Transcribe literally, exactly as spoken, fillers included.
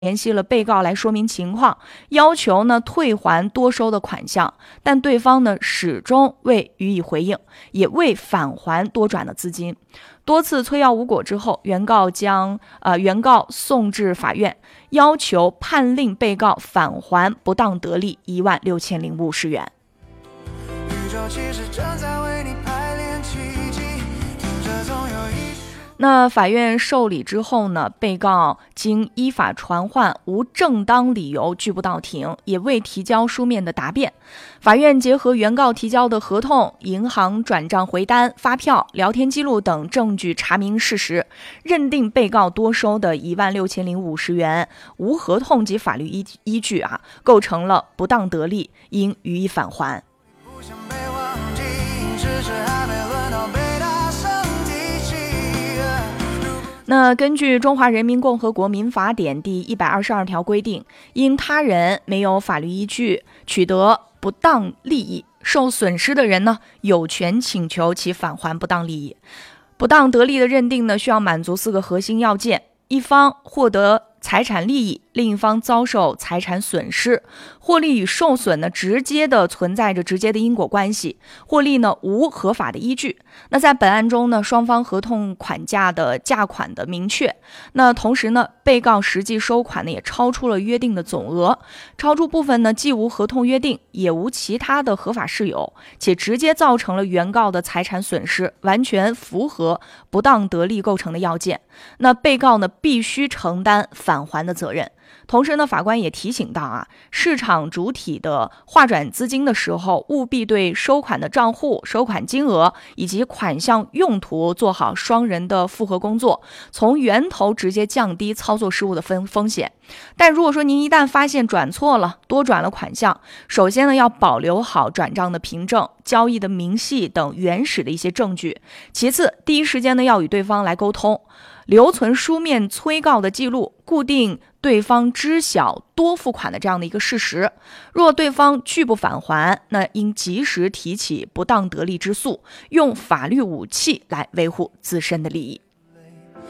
联系了被告来说明情况，要求呢退还多收的款项，但对方呢始终未予以回应，也未返还多转的资金。多次催要无果之后，原告将呃原告送至法院，要求判令被告返还不当得利一万六千零五十元。宇宙其实正在为你排练奇迹，听着总有一那法院受理之后呢，被告经依法传唤，无正当理由拒不到庭，也未提交书面的答辩。法院结合原告提交的合同、银行转账回单、发票、聊天记录等证据查明事实，认定被告多收的一万六千零五十元无合同及法律依依据啊，构成了不当得利，应予以返还。不想被忘记，只是还没轮到被大声提起。那根据《中华人民共和国民法典》第一百二十二条规定，因他人没有法律依据取得不当利益，受损失的人呢有权请求其返还不当利益。不当得利的认定呢，需要满足四个核心要件：一方获得财产利益，另一方遭受财产损失，获利与受损呢直接的存在着直接的因果关系，获利呢无合法的依据。那在本案中呢，双方合同款价的价款的明确，那同时呢，被告实际收款呢也超出了约定的总额，超出部分呢既无合同约定，也无其他的合法事由，且直接造成了原告的财产损失，完全符合不当得利构成的要件。那被告呢必须承担返还的责任。同时呢，法官也提醒到啊，市场主体的划转资金的时候，务必对收款的账户、收款金额以及款项用途做好双人的复核工作，从源头直接降低操作失误的风风险。但如果说您一旦发现转错了，多转了款项，首先呢要保留好转账的凭证、交易的明细等原始的一些证据。其次，第一时间呢要与对方来沟通，留存书面催告的记录，固定对方知晓多付款的这样的一个事实。若对方拒不返还，那应及时提起不当得利之诉，用法律武器来维护自身的利益。